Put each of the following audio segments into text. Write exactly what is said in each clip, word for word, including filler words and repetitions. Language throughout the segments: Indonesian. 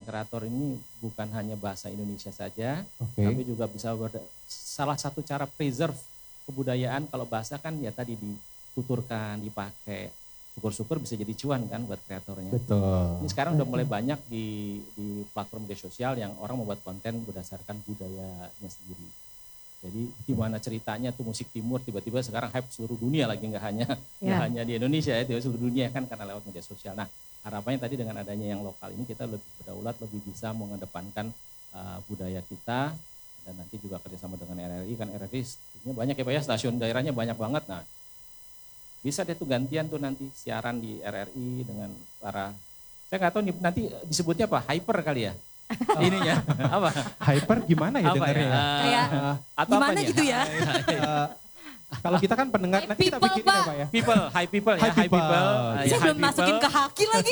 kreator ini bukan hanya bahasa Indonesia saja, Oke. tapi juga bisa ber- salah satu cara preserve kebudayaan kalau bahasa kan ya tadi dituturkan, dipakai. Syukur-syukur bisa jadi cuan kan buat kreatornya. Betul. Ini sekarang udah mulai banyak di di platform media sosial yang orang membuat konten berdasarkan budayanya sendiri. Jadi gimana ceritanya tuh musik timur tiba-tiba sekarang hype seluruh dunia lagi, nggak hanya nggak Ya. hanya di Indonesia ya, di seluruh dunia kan karena lewat media sosial. Nah harapannya tadi dengan adanya yang lokal ini kita lebih berdaulat, lebih bisa mengedepankan uh, budaya kita dan nanti juga kerjasama dengan R R I kan R R I sebenarnya banyak ya Pak ya, stasiun daerahnya banyak banget. Nah bisa deh tuh gantian tuh nanti siaran di R R I dengan para, saya nggak tahu nih nanti disebutnya apa, hyper kali ya ininya apa? Hyper gimana ya Apa dengarnya ya? Eh, Kayak atau gimana apanya? gitu ya? Eh, kalau kita kan pendengar, High nanti kita people, bikin ya Pak. Pak ya. People, high people ya, High high people. people. Uh, ya, Saya high belum masukin people. ke haki lagi.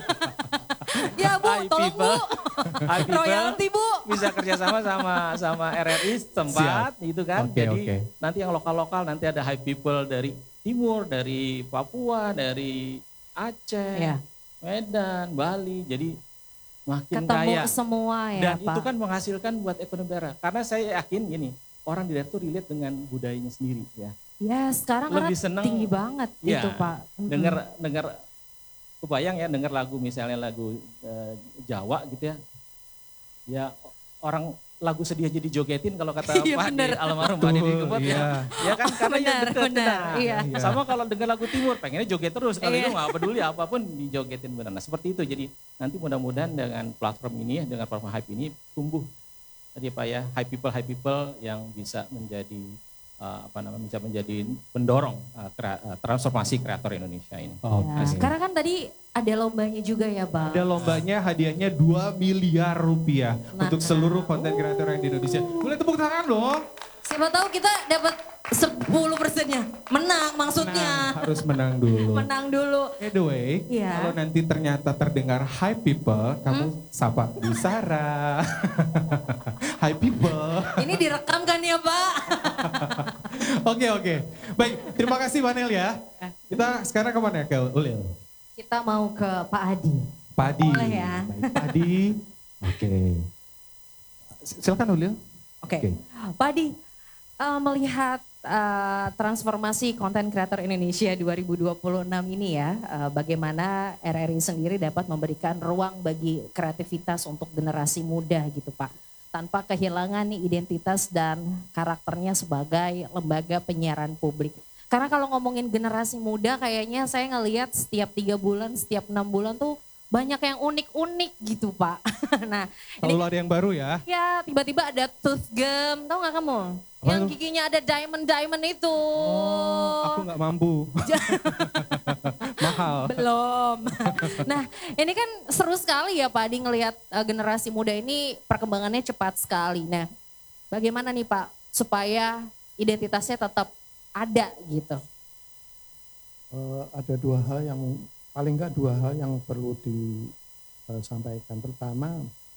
Ya Bu, High tolong Bu. people. High people. Royalty Bu. Bisa kerjasama sama sama R R I setempat gitu kan. Oke, Jadi oke. nanti yang lokal-lokal nanti ada high people dari timur, dari Papua, dari Aceh, Ya. Medan, Bali. Jadi makin Ketemu kaya. semua ya Dan Pak. itu kan menghasilkan buat ekonomi daerah. Karena saya yakin gini, orang di daerah itu relate dengan budayanya sendiri ya. Ya sekarang Lebih karena seneng, tinggi banget ya, itu Pak. Mm-mm. Dengar dengar kebayang ya dengar lagu misalnya lagu eh, Jawa gitu ya. Ya orang lagu sedih aja dijogetin kalau kata Iya, Pak bener. Adi, almarhum Pak Adi Betul, Kebot iya. ya. Ya kan karena ya Benar, deket, benar, nah. iya. Iya. Sama kalau dengar lagu timur pengennya joget terus, kalau Iya. itu nggak peduli apapun dijogetin benar. Nah seperti itu, jadi nanti mudah-mudahan dengan platform ini, dengan platform Hype ini tumbuh tadi Pak ya, high people high people yang bisa menjadi uh, apa namanya, bisa menjadi pendorong uh, krea- uh, transformasi kreator Indonesia ini. Oke. Ya, sekarang kan tadi ada lombanya juga ya Bang. Ada lombanya, hadiahnya dua miliar rupiah Nah. untuk seluruh konten kreator yang di Indonesia. Boleh tepuk tangan dong. Siapa tahu kita dapat sepuluh persennya. Menang maksudnya. Nah, harus menang dulu. Menang dulu. By the way, Iya. kalau nanti ternyata terdengar high people, kamu sapa Bu Sarah. High people. Ini direkam kan ya Pak? Oke oke. Baik, terima kasih Wanel ya. Kita sekarang kemana ya, ke Ulil? Kita mau ke Pak Adi. Padi. Boleh ya. Baik, Padi. Oke. Silakan Ulil. Oke. Oke. Pak Adi, eh, melihat eh, transformasi konten kreator Indonesia dua ribu dua puluh enam ini ya, eh, bagaimana R R I sendiri dapat memberikan ruang bagi kreativitas untuk generasi muda gitu Pak. Tanpa kehilangan nih identitas dan karakternya sebagai lembaga penyiaran publik. Karena kalau ngomongin generasi muda kayaknya saya ngelihat setiap tiga bulan, setiap enam bulan tuh banyak yang unik-unik gitu Pak. Nah ini Selalu ada yang baru ya. ya tiba-tiba ada tooth gum, tahu nggak kamu? Apa Yang itu? giginya ada diamond-diamond itu. Oh, aku nggak mampu. Mahal. Belum. Nah ini kan seru sekali ya Pak Adi ngelihat uh, generasi muda ini perkembangannya cepat sekali. Nah bagaimana nih Pak supaya identitasnya tetap ada gitu? Eh, ada dua hal yang paling enggak dua hal yang perlu disampaikan. Pertama,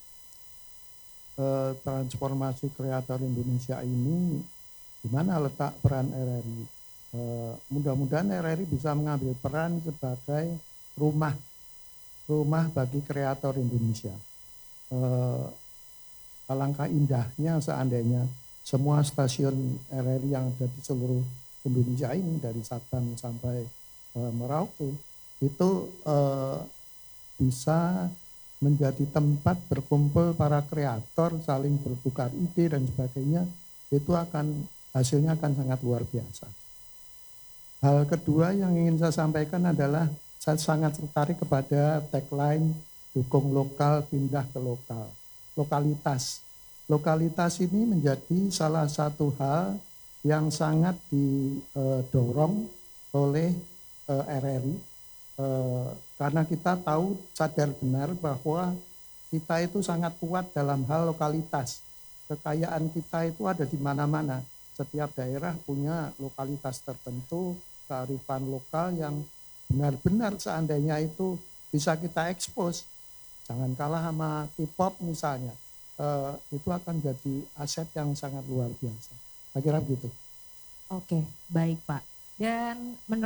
eh, transformasi kreator Indonesia ini di mana letak peran R R I? Eh, mudah-mudahan R R I bisa mengambil peran sebagai rumah rumah bagi kreator Indonesia. Eh, alangkah indahnya seandainya semua stasiun R R I yang ada di seluruh Indonesia ini dari Sabang sampai eh, Merauke itu eh, bisa menjadi tempat berkumpul para kreator, saling bertukar ide dan sebagainya, itu akan hasilnya akan sangat luar biasa. Hal kedua yang ingin saya sampaikan adalah saya sangat tertarik kepada tagline dukung lokal pindah ke lokal. Lokalitas. Lokalitas ini menjadi salah satu hal yang sangat didorong oleh eh, R R I. Eh, karena kita tahu sadar benar bahwa kita itu sangat kuat dalam hal lokalitas. Kekayaan kita itu ada di mana-mana. Setiap daerah punya lokalitas tertentu, kearifan lokal yang benar-benar seandainya itu bisa kita ekspos. Jangan kalah sama K-pop misalnya. Eh, itu akan jadi aset yang sangat luar biasa. Saya kira begitu. Oke, baik Pak. Dan menurut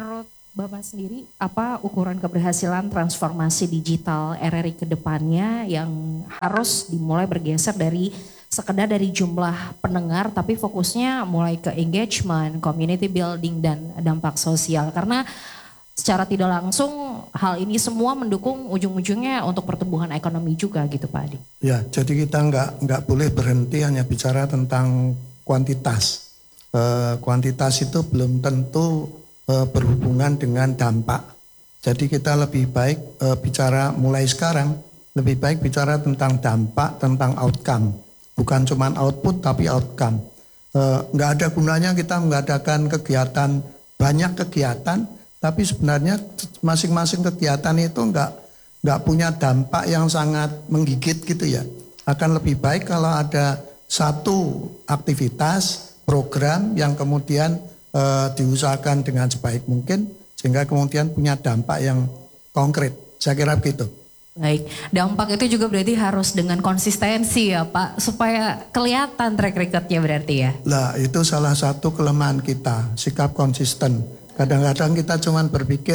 Bapak sendiri, apa ukuran keberhasilan transformasi digital R R I ke depannya yang harus dimulai bergeser dari sekedar dari jumlah pendengar, tapi fokusnya mulai ke engagement, community building, dan dampak sosial. Karena secara tidak langsung hal ini semua mendukung ujung-ujungnya untuk pertumbuhan ekonomi juga gitu Pak Adi. Ya, jadi kita nggak nggak boleh berhenti hanya bicara tentang kuantitas. E, kuantitas itu belum tentu e, berhubungan dengan dampak. Jadi kita lebih baik e, bicara mulai sekarang, lebih baik bicara tentang dampak, tentang outcome. Bukan cuma output tapi outcome. E, nggak ada gunanya kita mengadakan kegiatan, banyak kegiatan, tapi sebenarnya masing-masing kegiatan itu nggak nggak punya dampak yang sangat menggigit gitu ya. Akan lebih baik kalau ada satu aktivitas, program yang kemudian e, diusahakan dengan sebaik mungkin sehingga kemudian punya dampak yang konkret. Saya kira begitu. Baik, dampak itu juga berarti harus dengan konsistensi ya Pak, supaya kelihatan track recordnya berarti ya. Lah itu salah satu kelemahan kita, sikap konsisten. Kadang-kadang kita cuman berpikir,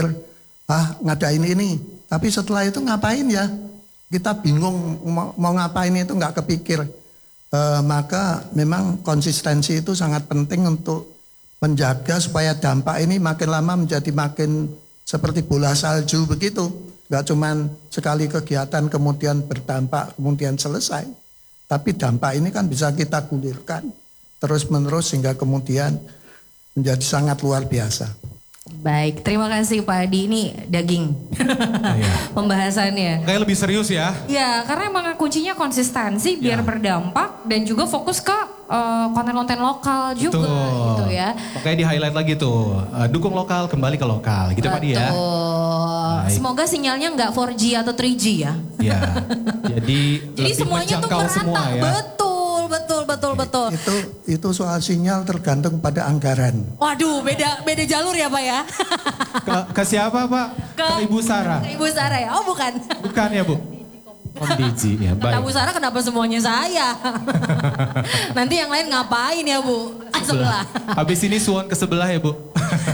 ah ngadain ini, tapi setelah itu ngapain ya? Kita bingung mau, mau ngapain itu nggak kepikir. E, maka memang konsistensi itu sangat penting untuk menjaga supaya dampak ini makin lama menjadi makin seperti bola salju begitu. Gak cuman sekali kegiatan kemudian berdampak kemudian selesai. Tapi dampak ini kan bisa kita gulirkan terus menerus sehingga kemudian menjadi sangat luar biasa. Baik, terima kasih Pak Adi, ini daging Iya. pembahasannya. Kayak lebih serius ya. Ya, karena emang kuncinya konsistensi biar Ya. berdampak dan juga fokus ke uh, konten-konten lokal juga Betul. gitu ya. Makanya di highlight lagi tuh, uh, dukung lokal kembali ke lokal gitu Pak Di ya. Betul. Baik. Semoga sinyalnya nggak empat G atau tiga G ya. Ya, jadi, Jadi lebih semuanya tuh menjangkau merata. semua ya. Betul, betul, betul, betul. Itu itu soal sinyal tergantung pada anggaran. Waduh, beda beda jalur ya Pak ya. Ke, ke siapa Pak? Ke, Ke Ibu Sarah. Ke Ibu Sarah ya? Oh bukan. Bukan ya Bu? Om Diji ya, Kata baik. Bu Sarah kenapa semuanya saya? Nanti yang lain ngapain ya Bu? Ah, sebelah. Habis ini suon ke sebelah ya Bu.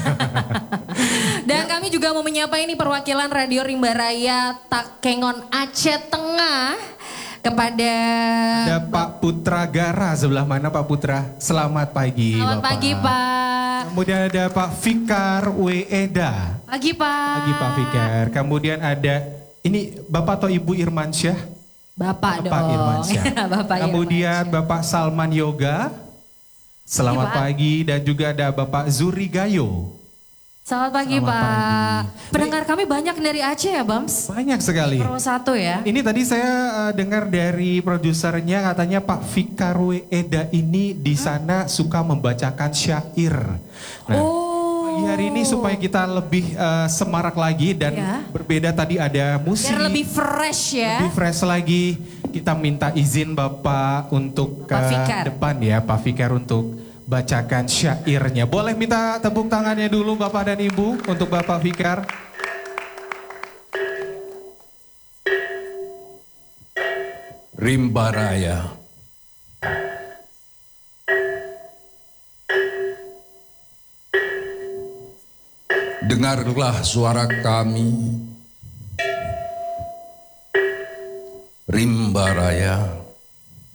Dan kami juga mau menyapa ini perwakilan Radio Rimba Raya Takengon Aceh Tengah kepada Ada Pak Putra Gara, sebelah mana Pak Putra? Selamat pagi Selamat Bapak. pagi Pak. Kemudian ada Pak Fikar Weda. Pagi Pak. Pagi Pak Fikar. Kemudian ada ini Bapak atau Ibu Irmansyah? Bapak, Bapak dong. Irmansyah. Bapak Kemudian Irmansyah. Bapak Salman Yoga. Selamat Pak. pagi. Dan juga ada Bapak Zuri Gayo. Selamat pagi Selamat Pak. pagi. Pendengar kami banyak dari Aceh ya Bams? Banyak sekali. Pro satu ya. Ini tadi saya uh, dengar dari produsernya katanya Pak Fikar Weda ini di sana suka membacakan syair. Nah, Oh. pagi hari ini supaya kita lebih uh, semarak lagi dan Ya. berbeda tadi ada musik. Biar lebih fresh ya. Lebih fresh lagi. Kita minta izin Bapak untuk ke Pak Fikar. depan ya Pak Fikar untuk bacakan syairnya. Boleh minta tepuk tangannya dulu Bapak dan Ibu untuk Bapak Fikar. Rimba Raya. Dengarlah suara kami, Rimba Raya.